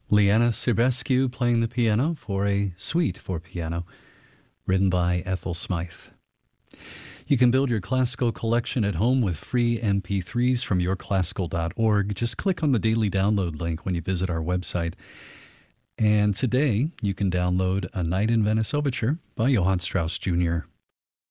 Liana Sirbescu playing the piano for a suite for piano, written by Ethel Smythe. You can build your classical collection at home with free MP3s from yourclassical.org. Just click on the daily download link when you visit our website. And today, you can download A Night in Venice Overture by Johann Strauss Jr.